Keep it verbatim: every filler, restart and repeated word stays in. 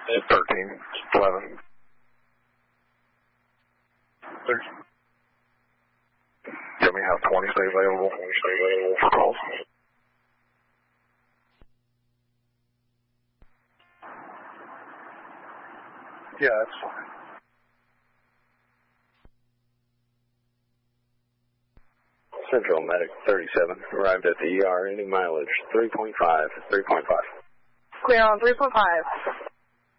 thirteen, eleven. thirteen. Let me have twenty stay available. twenty stay available for calls. Yeah, that's fine. Central Medic thirty-seven, arrived at the E R, ending mileage three point five, three point five. Clear on three point five.